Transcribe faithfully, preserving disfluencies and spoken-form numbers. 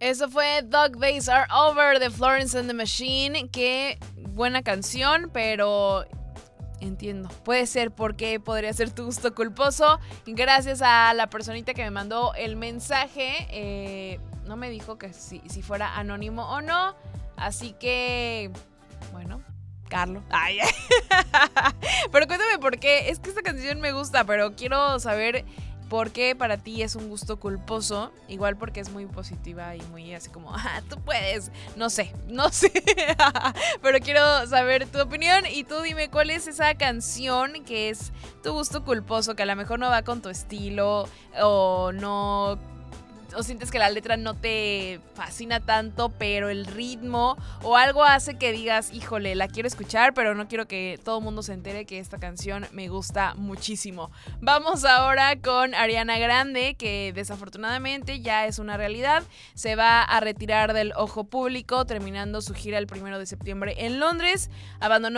Eso fue Dog Days Are Over de Florence and the Machine. Qué buena canción, pero entiendo. Puede ser porque podría ser tu gusto culposo. Gracias a la personita que me mandó el mensaje. Eh, no me dijo que si, si fuera anónimo o no. Así que, bueno, Carlos. Ay. Pero cuéntame por qué. Es que esta canción me gusta, pero quiero saber por qué para ti es un gusto culposo. Igual porque es muy positiva y muy así como, ah, tú puedes. No sé, no sé. Pero quiero saber tu opinión y tú dime cuál es esa canción que es tu gusto culposo, que a lo mejor no va con tu estilo o no... o sientes que la letra no te fascina tanto, pero el ritmo o algo hace que digas, híjole, la quiero escuchar, pero no quiero que todo el mundo se entere que esta canción me gusta muchísimo. Vamos ahora con Ariana Grande, que desafortunadamente ya es una realidad. Se va a retirar del ojo público, terminando su gira el primero de septiembre en Londres. Abandonó